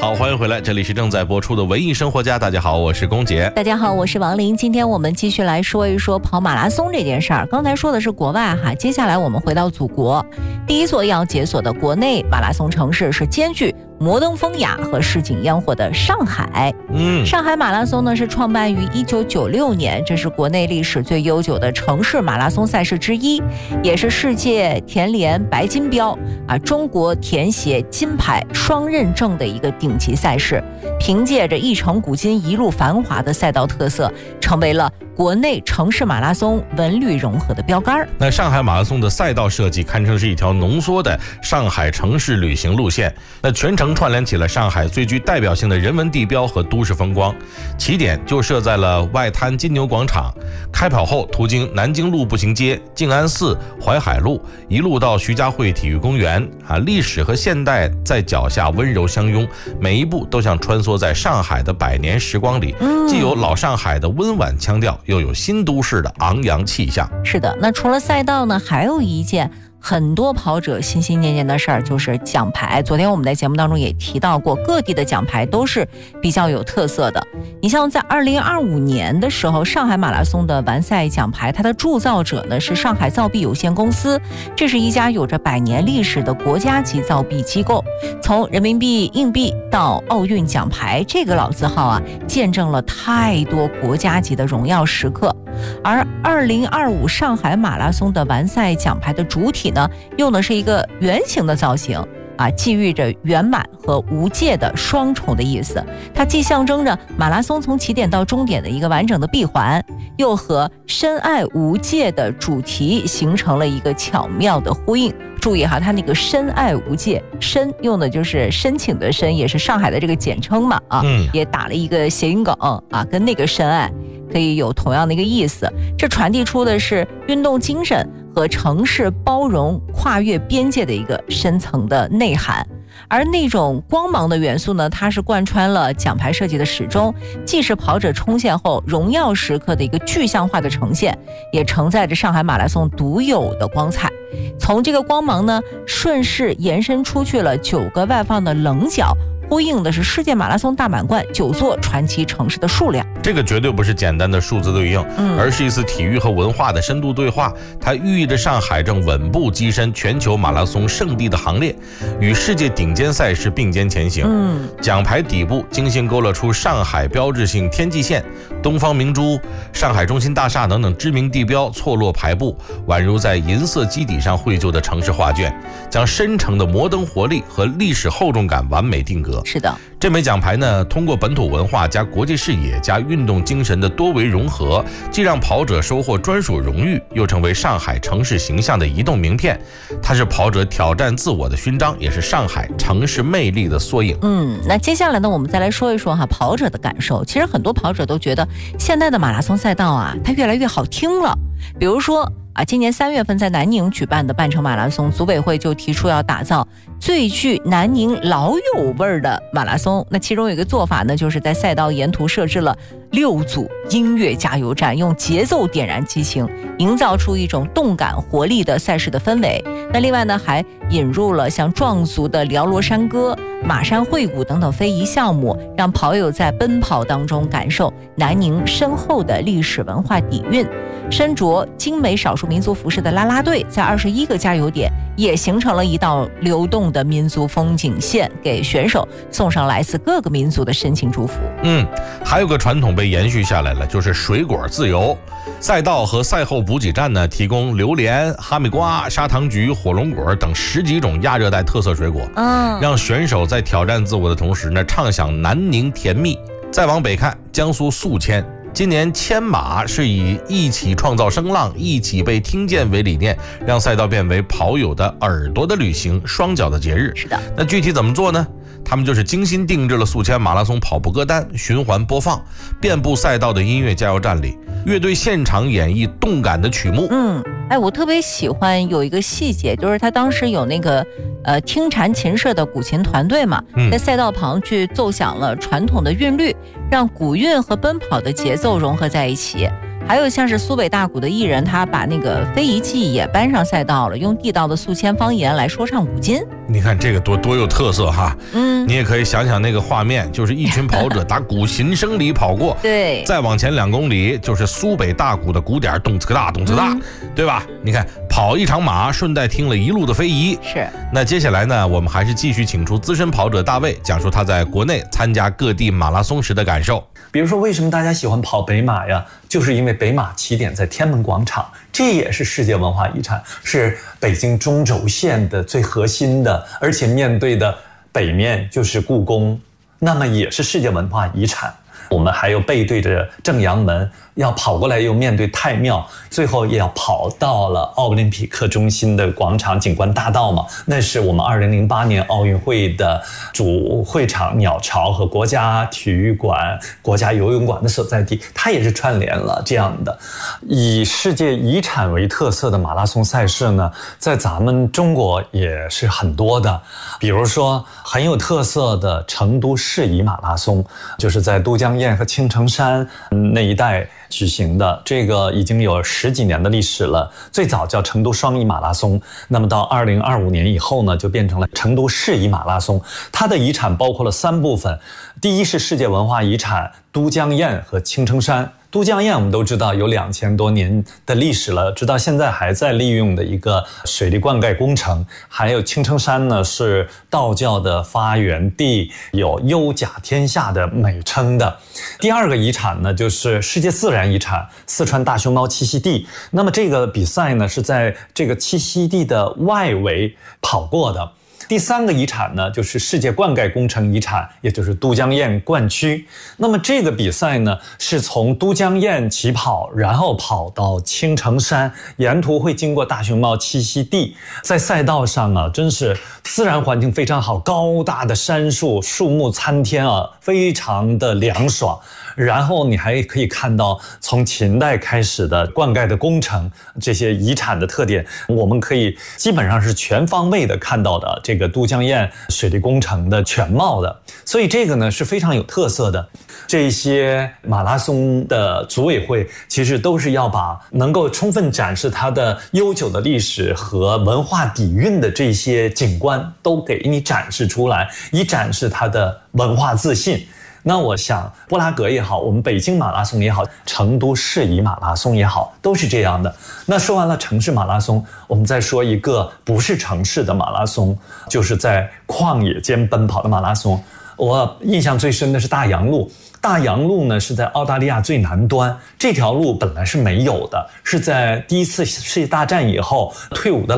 好，欢迎回来，这里是正在播出的文艺生活家。大家好，我是龚杰。 大家好，我是王琳。今天我们继续来说一说跑马拉松这件事儿。刚才说的是国外哈，接下来我们回到祖国。第一座要解锁的国内马拉松城市是兼具摩登风雅和市井烟火的上海。上海马拉松呢是创办于1996年，这是国内历史最悠久的城市马拉松赛事之一，也是世界田联白金标中国田协金牌双认证的一个顶级赛事。凭借着一城古今一路繁华的赛道特色，成为了国内城市马拉松文旅融合的标杆。 那上海马拉松的赛道设计堪称是一条浓缩的上海城市旅行路线，那全程串联起了上海最具代表性的人文地标和都市风光。起点就设在了外滩金牛广场，开跑后途经南京路步行街、静安寺、淮海路，一路到徐家汇体育公园历史和现代在脚下温柔相拥，每一步都像穿梭在上海的百年时光里，既有老上海的温婉腔调，又有新都市的昂扬气象。 是的，那除了赛道呢，还有一件很多跑者心心念念的事儿，就是奖牌。昨天我们在节目当中也提到过，各地的奖牌都是比较有特色的。你像在2025年的时候，上海马拉松的完赛奖牌，它的铸造者呢是上海造币有限公司，这是一家有着100年历史的国家级造币机构。从人民币硬币到奥运奖牌，这个老字号见证了太多国家级的荣耀时刻。而2025上海马拉松的完赛奖牌的主体呢，用的是一个圆形的造型寄寓着圆满和无界的双重的意思。它既象征着马拉松从起点到终点的一个完整的闭环，又和深爱无界的主题形成了一个巧妙的呼应。注意它那个深爱无界，深用的就是申请的申，也是上海的这个简称嘛也打了一个谐音梗跟那个深爱可以有同样的一个意思。这传递出的是运动精神和城市包容跨越边界的一个深层的内涵。而那种光芒的元素呢，它是贯穿了奖牌设计的始终，既是跑者冲线后荣耀时刻的一个具象化的呈现，也承载着上海马拉松独有的光彩。从这个光芒呢，顺势延伸出去了9个外放的棱角，呼应的是世界马拉松大满贯9座传奇城市的数量。 这个绝对不是简单的数字对应，而是一次体育和文化的深度对话。它寓意着上海正稳步跻身全球马拉松圣地的行列，与世界顶尖赛事并肩前行。奖牌底部精心勾勒出上海标志性天际线、东方明珠、上海中心大厦等等知名地标错落排布，宛如在银色基底上绘就的城市画卷，将深沉的摩登活力和历史厚重感完美定格。 是的， 这枚奖牌呢，通过本土文化加国际视野加运动精神的多维融合，既让跑者收获专属荣誉，又成为上海城市形象的移动名片。它是跑者挑战自我的勋章，也是上海城市魅力的缩影。 那接下来呢，我们再来说一说跑者的感受。其实很多跑者都觉得现在的马拉松赛道它越来越好听了。比如说今年3月份在南宁举办的半程马拉松，组委会就提出要打造最具南宁老友味儿的马拉松。那其中有一个做法呢，就是在赛道沿途设置了6组音乐加油站，用节奏点燃激情，营造出一种动感活力的赛事的氛围。那另外呢，还引入了像壮族的辽罗山歌、马山会舞等等非遗项目，让跑友在奔跑当中感受南宁深厚的历史文化底蕴。身着精美少数民族服饰的啦啦队在21个加油点也形成了一道流动的民族风景线，给选手送上来自各个民族的深情祝福。 还有个传统被延续下来了，就是水果自由。赛道和赛后补给站呢，提供榴莲、哈密瓜、砂糖橘、火龙果等10几种亚热带特色水果，让选手在挑战自我的同时呢，畅享南宁甜蜜。再往北看，江苏宿迁。今年牵马是以一起创造声浪，一起被听见为理念，让赛道变为跑友的耳朵的旅行，双脚的节日。 是的， 那具体怎么做呢？他们就是精心定制了宿迁马拉松跑步歌单，循环播放，遍布赛道的音乐加油站里，乐队现场演绎动感的曲目。 我特别喜欢有一个细节，就是他当时有那个听禅琴社的古琴团队嘛，在赛道旁去奏响了传统的韵律，让古韵和奔跑的节奏融合在一起。还有像是苏北大鼓的艺人，他把那个非遗技艺也搬上赛道了，用地道的宿迁方言来说唱古今。 你看这个多有特色哈。 你也可以想想那个画面，就是一群跑者打鼓琴声里跑过， 对， 再往前2公里就是苏北大鼓的鼓点，咚呲个大，咚呲大，对吧？你看跑一场马，顺带听了一路的非遗。 是。 那接下来呢，我们还是继续请出资深跑者大卫，讲述他在国内参加各地马拉松时的感受。 比如说，为什么大家喜欢跑北马呀？就是因为北马起点在天安门广场，这也是世界文化遗产，是北京中轴线的最核心的，而且面对的北面就是故宫，那么也是世界文化遗产。我们还有背对着正阳门，要跑过来又面对太庙，最后也要跑到了奥林匹克中心的广场景观大道嘛，那是我们2008年奥运会的主会场鸟巢和国家体育馆、国家游泳馆的所在地，它也是串联了这样的。以世界遗产为特色的马拉松赛事呢，在咱们中国也是很多的，比如说很有特色的成都市宜马拉松，就是在都江堰和青城山那一带举行的，这个已经有10几年的历史了。最早叫成都双宜马拉松，那么到2025年以后呢，就变成了成都市宜马拉松。它的遗产包括了3部分，第一是世界文化遗产都江堰和青城山。都江堰我们都知道有2000多年的历史了，直到现在还在利用的一个水利灌溉工程。还有青城山呢，是道教的发源地，有优甲天下的美称的。第二个遗产呢，就是世界自然遗产四川大熊猫栖息地。那么这个比赛呢，是在这个栖息地的外围跑过的。第3个遗产呢，就是世界灌溉工程遗产，也就是都江堰灌区。那么这个比赛呢，是从都江堰起跑，然后跑到青城山，沿途会经过大熊猫栖息地。在赛道上啊，真是自然环境非常好，高大的杉树，树木参天啊，非常的凉爽。然后你还可以看到从秦代开始的灌溉的工程，这些遗产的特点，我们可以基本上是全方位的看到的这个都江堰水利工程的全貌的。所以这个呢是非常有特色的。这些马拉松的组委会其实都是要把能够充分展示它的悠久的历史和文化底蕴的这些景观都给你展示出来，以展示它的文化自信。那我想布拉格也好，我们北京马拉松也好，成都市宜马拉松也好，都是这样的。那说完了城市马拉松，我们再说一个不是城市的马拉松，就是在旷野间奔跑的马拉松。我印象最深的是大洋路。大洋路呢是在澳大利亚最南端，这条路本来是没有的，是在第1次世界大战以后退伍的